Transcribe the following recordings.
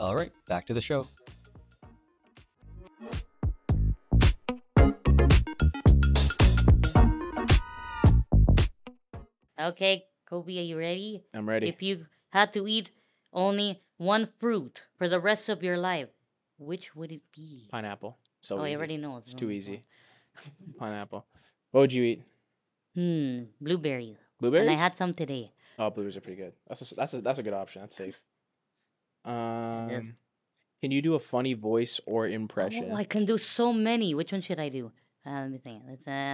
All right, back to the show. Okay, Kobe, are you ready? I'm ready. If you had to eat only one fruit for the rest of your life, which would it be? Pineapple. So I easy. already know. It's too easy. Pineapple. What would you eat? Blueberries. Blueberries? And I had some today. Oh, blueberries are pretty good. That's a good option. That's safe. Can you do a funny voice or impression? Oh, I can do so many. Which one should I do? Let me think.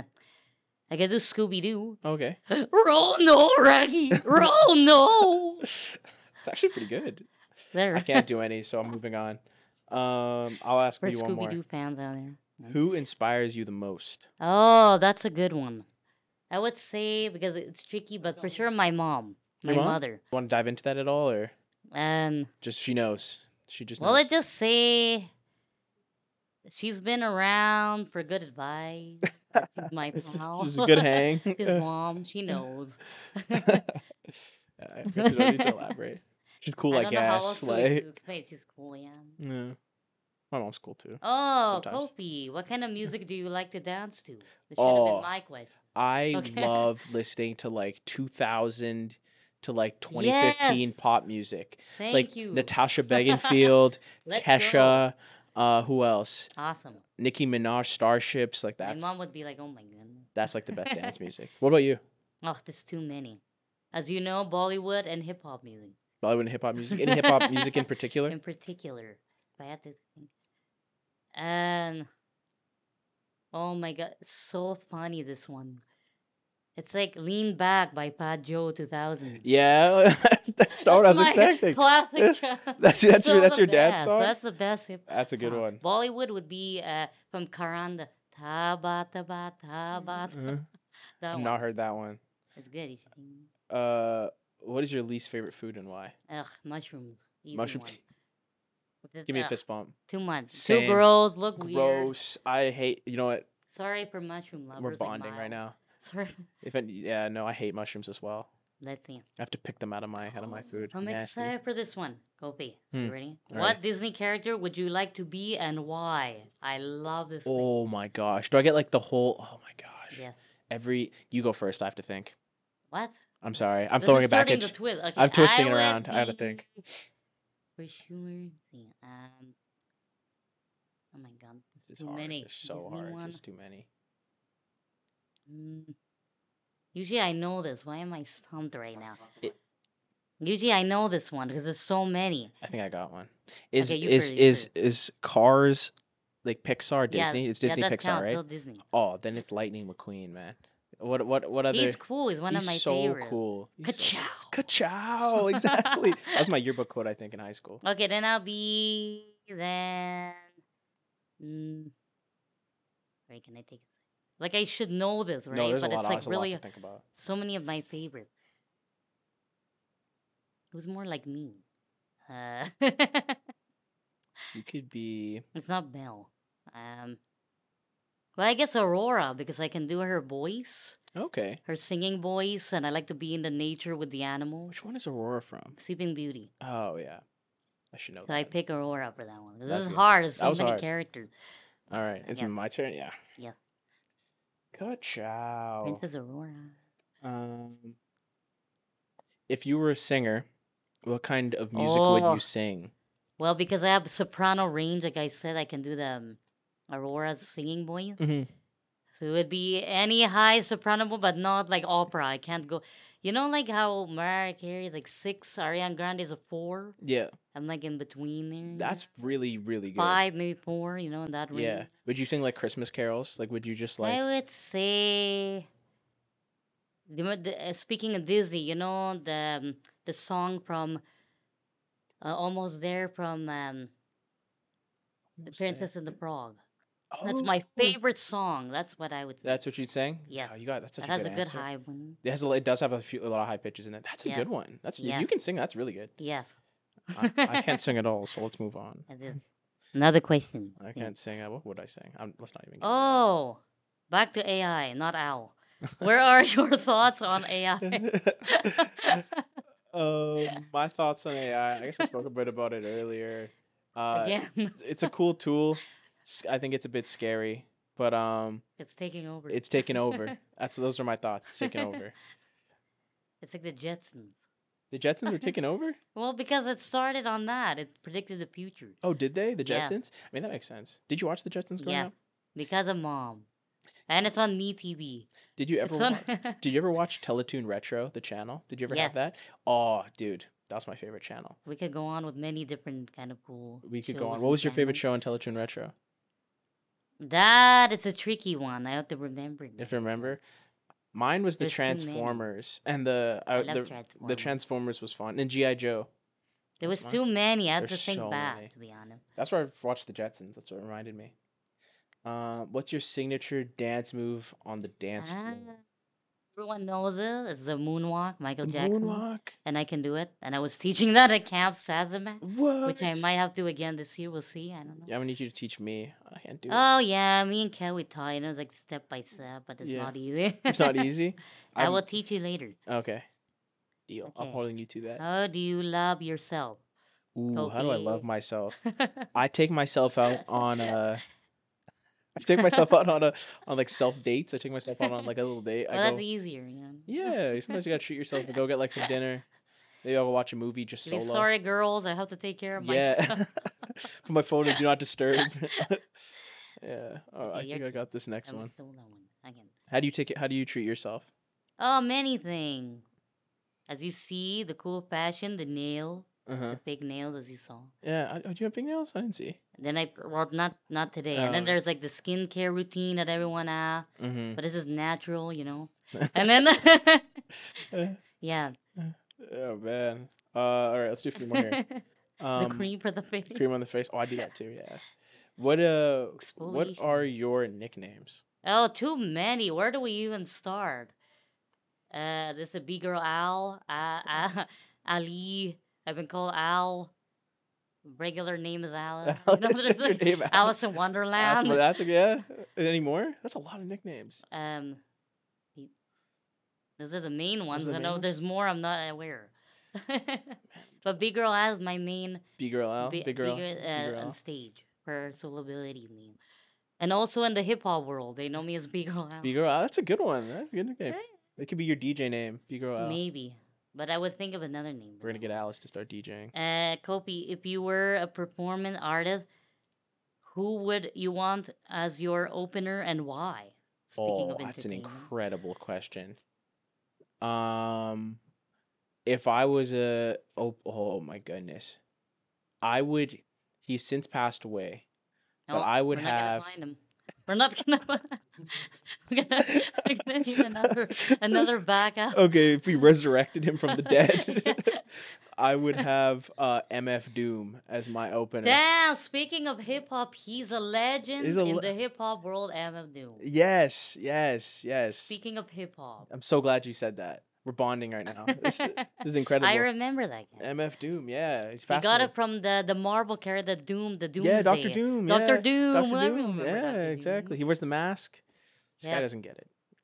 I can do Scooby Doo. Okay. Roll no, Raggy. Roll no. It's actually pretty good. There. I can't do any, so I'm moving on. I'll ask For you one Scooby more. Doo fans out there. Who inspires you the most? Oh, that's a good one. I would say, because it's tricky, but for sure my mom. My Your mom? mother. Want to dive into that at all, or And just she knows? She just well, knows. let's just say she's been around for good advice. She's my pal. Just a good hang. His mom, she knows. I guess you don't need to elaborate. She's cool, I don't know how guess. else to Like, explain. She's cool, yeah. yeah. My mom's cool too. Oh, Sometimes. Kopi, what kind of music do you like to dance to? This should have Oh, been my question. I Okay. love listening to like 2000 to like 2015 Yes. pop music. Thank Like you. Natasha Bedingfield, Let's Kesha, who else? Awesome. Nicki Minaj, Starships, like My that's mom would be like, oh my goodness. that's like the best dance music. What about you? Oh, there's too many. As you know, Bollywood and hip hop music. Bollywood and hip hop music. Any hip hop music in particular? In particular, if I had to think. And oh my god, it's so funny this one. It's like Lean Back by Pat Joe 2000. Yeah, that's not what I was my expecting. Classic track. That's Still that's the your dad's best. song. That's the best hip. That's a good song. one. Bollywood would be from Karanda. Taba taba taba. That I've one. not heard that one. It's good. You should hear it. What is your least favorite food and why? Ugh, mushrooms. Easy Mushrooms. one. With Give me a ugh, fist bump. Too much. Same. Two girls look weird. Gross. I hate. You know what? Sorry for mushroom lovers. We're like bonding right Miles. now. Sorry. Yeah, no, I hate mushrooms as well. Let's see. I have to pick them out of my food. I'm Nasty. excited for this one. Kopi, Hmm. you ready? All What right. Disney character would you like to be and why? I love this. thing. Oh my gosh. Do I get like the whole? Oh my gosh. Yeah. You go first. I have to think. What? I'm sorry. I'm This throwing is it back turning at. the twist. Okay, I'm twisting it would around. I gotta be- think. For sure. See, oh my god, This there's is too hard. many. It's so Disney hard. one. There's too many. Usually I know this. Why am I stumped right now? It- Usually I know this one because there's so many. I think I got one. Is Okay, you is first, you is Cars like Pixar Disney? Yeah, It's Disney that Pixar, counts, right? still Disney. Oh, then it's Lightning McQueen, man. What other? He's cool. He's one of He's my so favorites. cool. He's so Ka-chow. Ka-chow, exactly. That was my yearbook quote, I think, in high school. Okay, then I'll be then. Wait, can I take? Like I should know this, right? No, there's but a lot. it's There's like a lot really to think about. so many of my favorites. Who's more like me? You could be. It's not Belle. Well, I guess Aurora because I can do her voice, Okay. her singing voice, and I like to be in the nature with the animals. Which one is Aurora from? Sleeping Beauty. Oh yeah, I should know So I that. pick Aurora for that one. This That's is good. hard. There's That so was many hard. characters. All right, it's Yeah. my turn. Yeah. Yeah. Ka-chow. Princess Aurora. If you were a singer, what kind of music would Oh. you sing? Well, because I have soprano range, like I said, I can do the Aurora's singing voice. Mm-hmm. So it would be any high soprano, but not like opera. I can't go. You know, like how Mariah Carey, like 6, Ariana Grande is a 4. Yeah, I'm like in between there. that's really really good. 5, maybe 4. You know, in that range. Yeah. Would you sing like Christmas carols? Like, would you just I like? would say. Speaking of Disney, you know the song from Almost There from What's Princess that? and the Frog. That's my Oh, favorite song. That's what I would. Say. That's what you'd sing? Yeah. Wow, you got that's such That has a good a good answer. high one. It does have a lot of high pitches in it. That's a Yeah. good one. That's Yeah. if you can sing, that's really good. Yes. I can't sing at all, so let's move on. I did. Another question. I Yeah. can't sing. What would I sing? Let's not even. Get Oh, back to AI, not Al. Where are your thoughts on AI? My thoughts on AI. I guess I spoke a bit about it earlier. Again, It's a cool tool. I think it's a bit scary, but it's taking over. it's taken over. Those are my thoughts. It's taken over. It's like the Jetsons. The Jetsons were taken over? Well, because it started on that. It predicted the future. Oh, did they? The Yeah. Jetsons? I mean, that makes sense. Did you watch the Jetsons growing Yeah. up? Because of mom. And it's on MeTV. Did you ever It's on. Did you ever watch Teletoon Retro, the channel? Did you ever have that? Oh, dude, that was my favorite channel. We could go on with many different kind of cool. We could go shows on. and What was your favorite channels. show on Teletoon Retro? That it's a tricky one. I have to remember. If you remember, mine was the There's too many. Transformers, and I love the Transformers. Transformers was fun, and GI Joe. There was That's too many. I had There's to think so back, many. to be honest. That's where I watched the Jetsons. That's what it reminded me. What's your signature dance move on the dance Ah, floor? everyone knows it. It's the moonwalk, Michael The Jackson. moonwalk. And I can do it. And I was teaching that at Camp Sazamak, What? which I might have to again this year. We'll see. I don't know. Yeah, I'm gonna need you to teach me. I can't do it. Oh yeah, me and Kel we taught. You know, it's like step by step, but it's Yeah. not easy. It's not easy. I I'm- will teach you later. Okay. Deal. I'm Okay. holding you to that. How do you love yourself? Ooh, how do I love Kobe. myself? I take myself out on I take myself out on like self dates. I take myself out on like a little date. Well, I that's go, easier, you know. yeah. Sometimes you gotta treat yourself and go get like some dinner. Maybe I'll go watch a movie just These solo. sorry girls, I have to take care of myself. Yeah. Put my phone in do not disturb. Yeah. Oh, Okay, I your think I got this next I one. stole that one again. How do you take it? How do you treat yourself? Oh, many things. As you see, the cool fashion, the nail, Uh huh. the fake nails, as you saw. Yeah. Do you have fingernails? I didn't see. Then well, not today. And then Oh. there's like the skincare routine that everyone has, Mm-hmm. but this is natural, you know. And then, yeah, Oh man. All right. Let's do a few more here. the cream for the face. Cream on the face. Oh, I do that too. Yeah. What Exfoliation. are your nicknames? Oh, too many. Where do we even start? This is a big girl Al. Ali. I've been called Al. Regular name is Alice. You know, Alice, there's your like name, Alice in Alice, Wonderland. but that's yeah. Any more? That's a lot of nicknames. He- those are the main ones. the I main know ones? there's more. I'm not aware. But big girl Al is my main B girl Al, big big girl, on Al. stage for soloability name, and also in the hip hop world, they know me as big girl Al. B girl Al. That's a good one. That's a good nickname. Yeah, It could be your DJ name. B girl Al. maybe, but I would think of another name. We're gonna get Alice to start DJing. Kopi, if you were a performance artist, who would you want as your opener and why? Speaking Oh, of that's an entertainment. incredible question. If I was oh my goodness, I would. He's since passed away, but No, I would we're not have. gonna find him. We're not gonna. we're gonna need another backup. Okay, if we resurrected him from the dead, Yeah. I would have MF Doom as my opener. Damn! Speaking of hip hop, he's a legend He's a in le- the hip hop world. MF Doom. Yes. Speaking of hip hop, I'm so glad you said that. We're bonding right now. This is incredible. I remember that guy. MF Doom, yeah, he's We fast. got it from the Marvel character, the Doomsday. Yeah, Doctor Doom. Doctor yeah. Doom. Doctor I Doom. remember Yeah, Dr. Doom. exactly. He wears the mask. This guy Yeah. doesn't get it.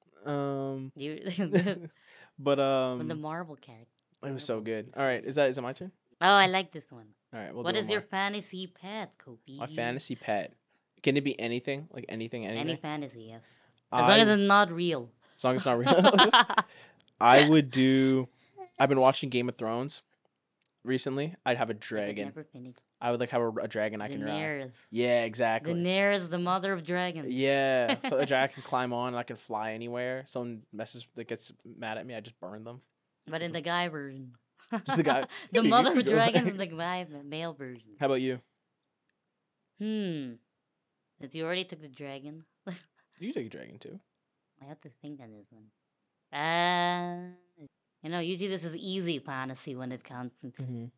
From But the Marvel character. it was so good. All right, is it my turn? Oh, I like this one. All right, we'll What do is one your more. fantasy pet, Kobe? My fantasy pet? Can it be anything? Like anything? Any fantasy, yes. As long as I- it's not real. as long as it's not real. I would do. I've been watching Game of Thrones recently. I'd have a I could dragon. never finish. I would like have a dragon I can ride. Daenerys. Yeah, exactly. Daenerys, the mother of dragons. Yeah, so a dragon can climb on and I can fly anywhere. Someone gets mad at me, I just burn them. But in the guy version. Just the guy. The You mother can of go dragons back. is the guy, the male version. How about you? Since you already took the dragon, You can take a dragon too. I have to think on this one. Usually this is easy fantasy when it comes to.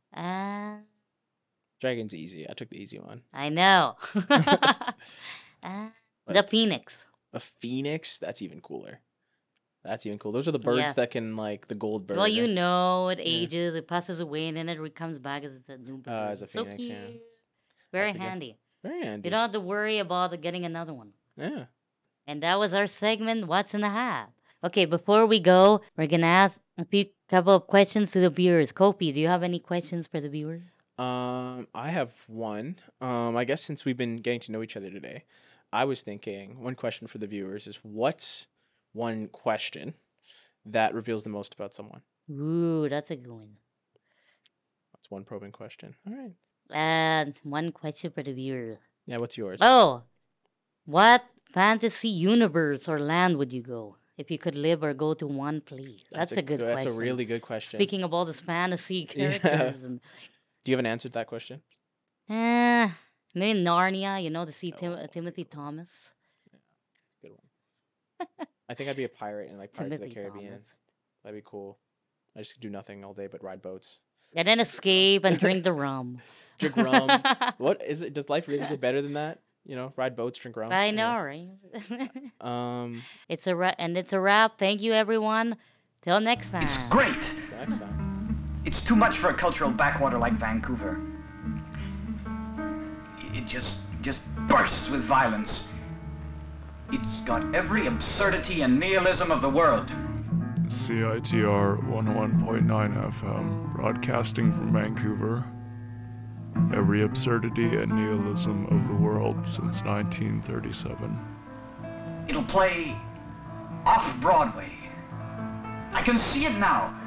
Dragon's easy. I took the easy one. I know. The But phoenix. a phoenix, that's even cooler. That's even cool. Those are the birds Yeah. that can like the gold bird. Well, it Yeah. ages, it passes away, and then it comes back as a new bird. As a So phoenix, yeah. cute. Very That's a good- handy. Very handy. You don't have to worry about getting another one. Yeah. And that was our segment, What's in the Hat? Okay, before we go, we're going to ask a few Couple of questions to the viewers. Kopi, do you have any questions for the viewers? I have one. I guess since we've been getting to know each other today, I was thinking one question for the viewers is what's one question that reveals the most about someone? Ooh, that's a good one. That's one probing question. All right. And one question for the viewers. Yeah, what's yours? Oh, what fantasy universe or land would you go if you could live or go to one place? That's a good That's question. a really good question. Speaking of all these fantasy Yeah. characters and Do you have an answer to that question? maybe Narnia, to see Oh, Timothy Thomas. Good one. I think I'd be a pirate in like Pirates of the Timothy Caribbean. Thomas. That'd be cool. I just do nothing all day but ride boats. And then escape and drink the rum. Drink rum. What is it? Does life really get better than that? Ride boats, drink rum. I Anyway. know, right? It's it's a wrap. Thank you, everyone. Till next time. It's great. till next time. It's too much for a cultural backwater like Vancouver. It just bursts with violence. It's got every absurdity and nihilism of the world. CITR 101.9 FM, broadcasting from Vancouver. Every absurdity and nihilism of the world since 1937. It'll play off-Broadway. I can see it now.